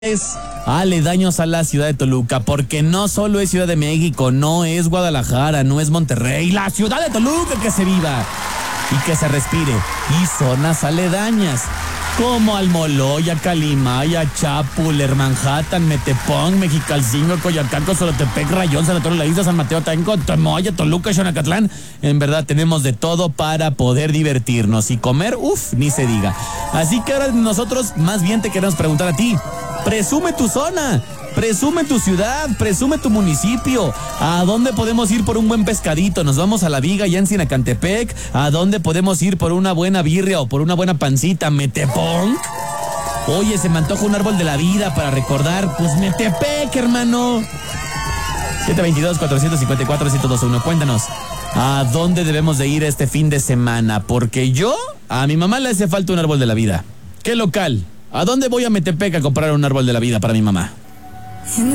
Aledaños a la ciudad de Toluca, porque no solo es Ciudad de México, no es Guadalajara, no es Monterrey, la ciudad de Toluca, que se viva y que se respire, y zonas aledañas como Almoloya, Calimaya, Chapuler, Manhattan, Metepong, Mexicalcingo, Coyoacán, Solotepec, Rayón, San Antonio, La Isla, San Mateo, Taenco, Tomoya, Toluca, Xonacatlán. En verdad tenemos de todo para poder divertirnos y comer, ni se diga. Así que ahora nosotros más bien te queremos preguntar a ti: presume tu zona, presume tu ciudad, presume tu municipio. ¿A dónde podemos ir por un buen pescadito? Nos vamos a La Viga, allá en Sinacantepec. ¿A dónde podemos ir por una buena birria o por una buena pancita? ¿Metepong? Oye, se me antoja un árbol de la vida para recordar. Pues Metepec, hermano. 722-454-1021. Cuéntanos, ¿a dónde debemos de ir este fin de semana? Porque a mi mamá le hace falta un árbol de la vida. ¿Qué local? ¿A dónde voy a Metepec a comprar un árbol de la vida para mi mamá?